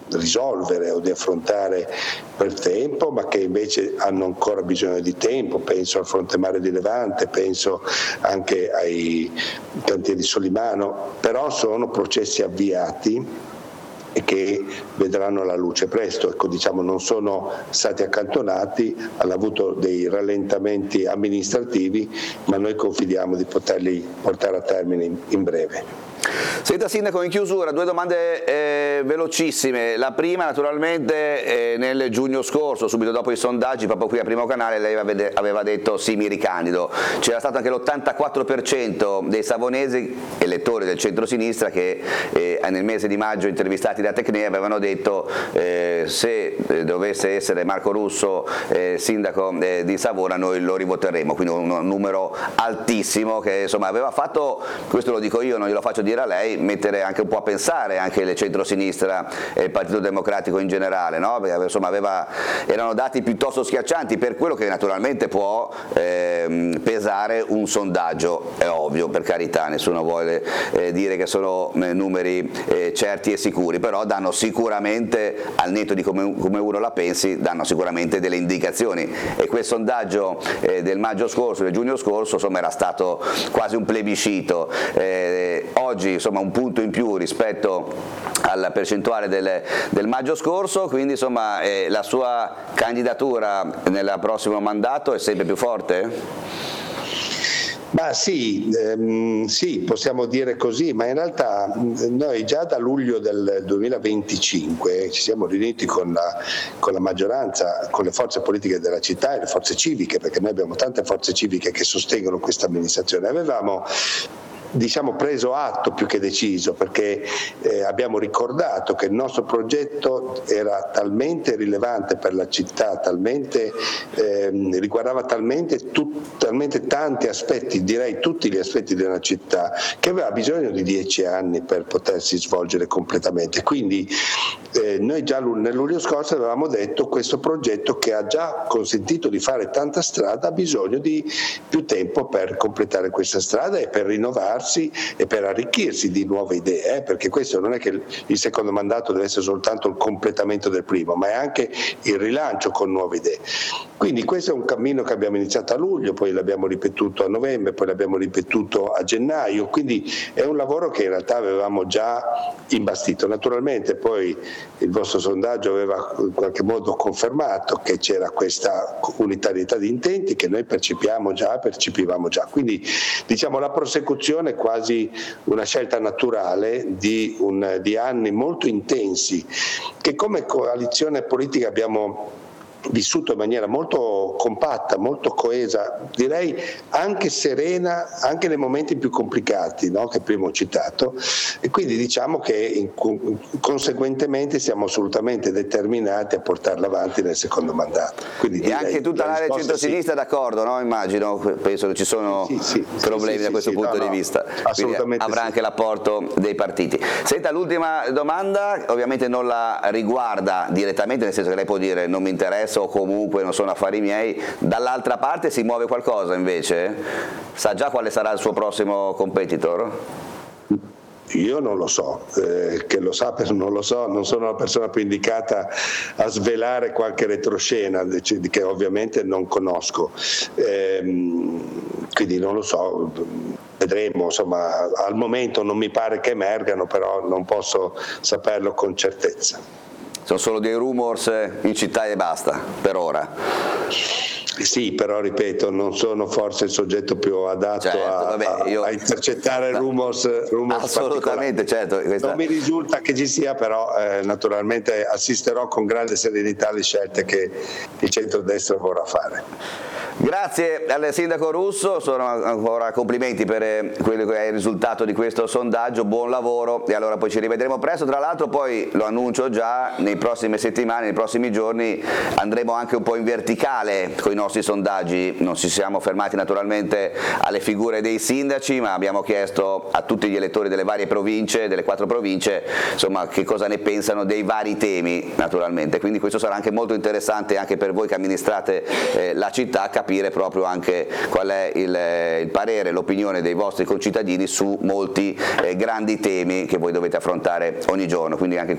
risolvere o di affrontare per tempo, ma che invece hanno ancora bisogno di tempo. Penso al Fronte Mare di Levante, penso anche ai cantieri Solimano, però sono processi avviati e che vedranno la luce presto. Ecco, diciamo, non sono stati accantonati, hanno avuto dei rallentamenti amministrativi, ma noi confidiamo di poterli portare a termine in breve. Senta Sindaco, in chiusura due domande velocissime. La prima naturalmente nel giugno scorso, subito dopo i sondaggi, proprio qui a Primo Canale, lei aveva detto sì, mi ricandido. C'era stato anche l'84% dei savonesi elettori del centro-sinistra che nel mese di maggio, intervistati da Tecnea, avevano detto se dovesse essere Marco Russo sindaco di Savona noi lo rivoteremo, quindi un numero altissimo che insomma aveva fatto, questo lo dico io, non glielo faccio dire a lei, mettere anche un po' a pensare anche il centro-sinistra e il Partito Democratico in generale, no? Perché insomma erano dati piuttosto schiaccianti, per quello che naturalmente può pesare un sondaggio, è ovvio, per carità, nessuno vuole dire che sono numeri certi e sicuri, però danno sicuramente, al netto di come uno la pensi, danno sicuramente delle indicazioni, e quel sondaggio del maggio scorso, del giugno scorso, insomma era stato quasi un plebiscito. Oggi insomma un punto in più rispetto alla percentuale del maggio scorso, quindi insomma la sua candidatura nel prossimo mandato è sempre più forte? Ma sì, possiamo dire così, ma in realtà noi già da luglio del 2025 ci siamo riuniti con la maggioranza, con le forze politiche della città e le forze civiche, perché noi abbiamo tante forze civiche che sostengono questa amministrazione. Avevamo preso atto più che deciso, perché abbiamo ricordato che il nostro progetto era talmente rilevante per la città, talmente riguardava talmente tanti aspetti, direi tutti gli aspetti della città, che aveva bisogno di 10 anni per potersi svolgere completamente. Quindi noi già nel luglio scorso avevamo detto questo progetto, che ha già consentito di fare tanta strada, ha bisogno di più tempo per completare questa strada e per rinnovarsi e per arricchirsi di nuove idee, perché questo non è che il secondo mandato deve essere soltanto il completamento del primo, ma è anche il rilancio con nuove idee. Quindi questo è un cammino che abbiamo iniziato a luglio, poi l'abbiamo ripetuto a novembre, poi l'abbiamo ripetuto a gennaio, quindi è un lavoro che in realtà avevamo già imbastito. Naturalmente poi il vostro sondaggio aveva in qualche modo confermato che c'era questa unitarietà di intenti che noi percepivamo già, quindi diciamo la prosecuzione è quasi una scelta naturale di anni molto intensi che come coalizione politica abbiamo vissuto in maniera molto compatta, molto coesa, direi anche serena, anche nei momenti più complicati, no? Che prima ho citato, e quindi diciamo che conseguentemente siamo assolutamente determinati a portarla avanti nel secondo mandato. Quindi e anche tutta l'area centro-sinistra è d'accordo, no? Immagino, penso che ci sono problemi da questo punto di vista, assolutamente avrà anche l'apporto dei partiti. Senta, l'ultima domanda ovviamente non la riguarda direttamente, nel senso che lei può dire non mi interessa o comunque non sono affari miei, dall'altra parte si muove qualcosa invece? Sa già quale sarà il suo prossimo competitor? Io non lo so, che lo sappia non lo so, non sono la persona più indicata a svelare qualche retroscena che ovviamente non conosco, quindi non lo so, vedremo, insomma al momento non mi pare che emergano, però non posso saperlo con certezza. Sono solo dei rumors in città e basta, per ora. Sì, però ripeto, non sono forse il soggetto più adatto a intercettare rumors assolutamente, certo. Non mi risulta che ci sia, però naturalmente assisterò con grande serenità alle scelte che il centrodestra vorrà fare. Grazie al sindaco Russo, sono ancora complimenti per quello che è il risultato di questo sondaggio, buon lavoro, e allora poi ci rivedremo presto. Tra l'altro poi lo annuncio già, nei prossime settimane, nei prossimi giorni andremo anche un po' in verticale con i nostri sondaggi. Non ci siamo fermati naturalmente alle figure dei sindaci, ma abbiamo chiesto a tutti gli elettori delle varie province, delle 4 province, insomma che cosa ne pensano dei vari temi naturalmente, quindi questo sarà anche molto interessante anche per voi che amministrate la città, capire proprio anche qual è il parere, l'opinione dei vostri concittadini su molti grandi temi che voi dovete affrontare ogni giorno, quindi anche